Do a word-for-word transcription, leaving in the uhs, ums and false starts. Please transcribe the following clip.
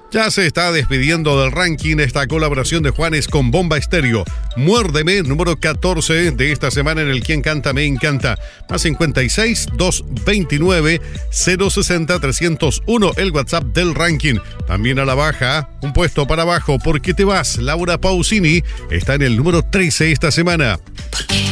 Ya se está despidiendo del ranking esta colaboración de Juanes con Bomba Estéreo. Muérdeme, número catorce de esta semana en el Quien Canta Me Encanta. Más cincuenta y seis, doscientos veintinueve, cero sesenta, trescientos uno, el WhatsApp del ranking. También a la baja, un puesto para abajo, ¿Por qué te vas? Laura Pausini está en el número trece esta semana. ¿Por qué?